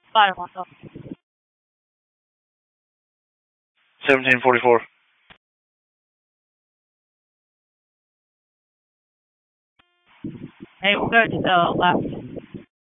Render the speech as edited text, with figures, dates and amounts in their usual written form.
Fire myself. 1744. Hey, we'll go to the left.